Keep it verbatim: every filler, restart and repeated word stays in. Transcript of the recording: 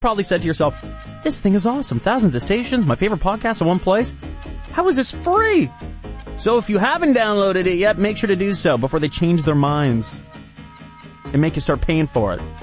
Probably said to yourself, this thing is awesome. Thousands of stations, my favorite podcast in one place. How is this free? So if you haven't downloaded it yet, make sure to do so before they change their minds and make you start paying for it.